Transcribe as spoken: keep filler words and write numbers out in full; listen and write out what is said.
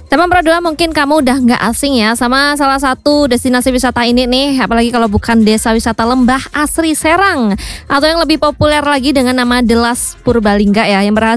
Teman Pro dua, mungkin kamu udah nggak asing ya sama salah satu destinasi wisata ini nih, apalagi kalau bukan desa wisata Lembah Asri Serang atau yang lebih populer lagi dengan nama Delas Purbalingga ya, yang berhasil